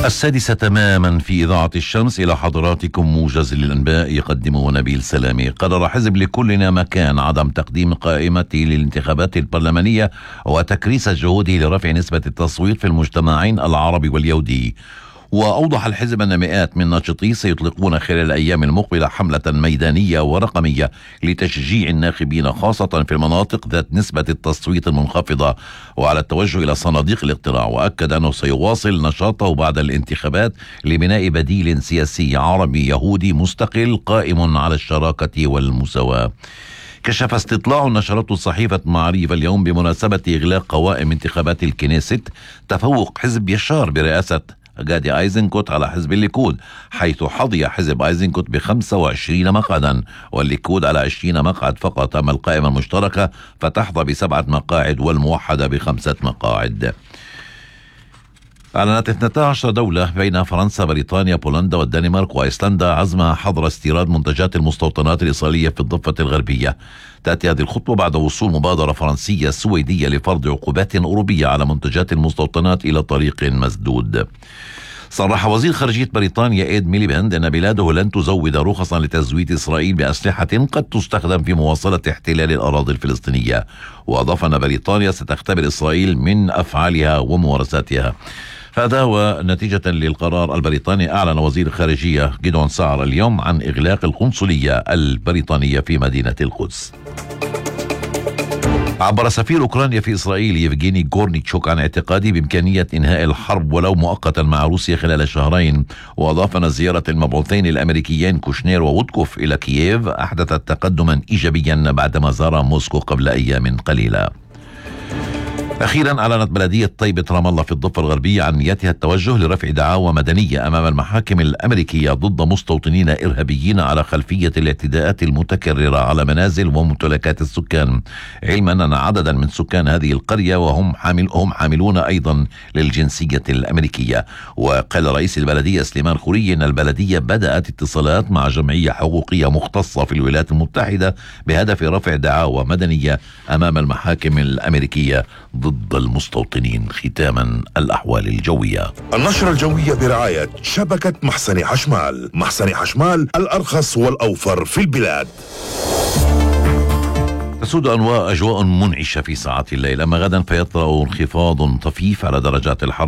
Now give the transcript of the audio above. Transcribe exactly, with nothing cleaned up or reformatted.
السادسة تماما في إذاعة الشمس. إلى حضراتكم موجز للأنباء يقدمه نبيل سلامي. قرر حزب لكلنا مكان عدم تقديم قائمته للانتخابات البرلمانية وتكريس جهوده لرفع نسبة التصويت في المجتمعين العربي واليهودي. وأوضح الحزب أن مئات من ناشطيه سيطلقون خلال الأيام المقبلة حملة ميدانية ورقمية لتشجيع الناخبين خاصة في المناطق ذات نسبة التصويت المنخفضة وعلى التوجه إلى صناديق الاقتراع. وأكد أنه سيواصل نشاطه بعد الانتخابات لبناء بديل سياسي عربي يهودي مستقل قائم على الشراكة والمساواة. كشف استطلاع نشرته صحيفة معريف اليوم بمناسبة إغلاق قوائم انتخابات الكنيست تفوق حزب يشار برئاسة غادي أيزنكوت على حزب الليكود، حيث حظي حزب أيزنكوت بخمسة وعشرين مقعدا والليكود على عشرين مقعد فقط، أما القائمة المشتركة فتحظى بسبعة مقاعد والموحدة بخمسة مقاعد. أعلنت اثنتا عشرة دولة بين فرنسا بريطانيا بولندا والدنمارك وأيسلندا عزمها حظر استيراد منتجات المستوطنات الإسرائيلية في الضفة الغربية. تأتي هذه الخطوة بعد وصول مبادرة فرنسية سويدية لفرض عقوبات أوروبية على منتجات المستوطنات إلى طريق مسدود. صرح وزير خارجية بريطانيا إيد ميليباند أن بلاده لن تزود رخصا لتزويد إسرائيل بأسلحة قد تستخدم في مواصلة احتلال الأراضي الفلسطينية. وأضاف أن بريطانيا ستختبر إسرائيل من أفعالها وممارساتها. هذا ونتيجة للقرار البريطاني أعلن وزير الخارجية جيدون سعر اليوم عن إغلاق القنصلية البريطانية في مدينة القدس. عبر سفير أوكرانيا في إسرائيل يفغيني غورنيتشوك عن اعتقاده بإمكانية إنهاء الحرب ولو مؤقتا مع روسيا خلال شهرين. وأضاف أن زيارة المبعوثين الأمريكيين كوشنير ووودكوف إلى كييف أحدثت تقدما إيجابيا بعدما زار موسكو قبل أيام قليلة. أخيرا أعلنت بلدية طيبة رام الله في الضفة الغربية عن نيتها التوجه لرفع دعاوى مدنية أمام المحاكم الأمريكية ضد مستوطنين إرهابيين على خلفية الاعتداءات المتكررة على منازل وممتلكات السكان، علما أن عددا من سكان هذه القرية وهم حامل هم حاملون أيضا للجنسية الأمريكية. وقال رئيس البلدية سليمان خوري أن البلدية بدأت اتصالات مع جمعية حقوقية مختصة في الولايات المتحدة بهدف رفع دعاوى مدنية أمام المحاكم الأمريكية ضد المستوطنين. ختاما الأحوال الجوية. النشرة الجوية برعاية شبكة محسن حشمال. محسن حشمال الأرخص والأوفر في البلاد. تسود أنواع أجواء منعشة في ساعات الليل، أما غدا فيطرأ انخفاض طفيف على درجات الحرارة